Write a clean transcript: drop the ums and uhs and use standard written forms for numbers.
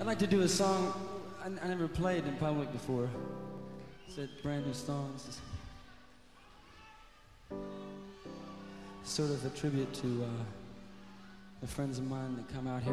I'd like to do a song I never played in public before. It's a brand new song. It's sort of a tribute to the friends of mine that come out here.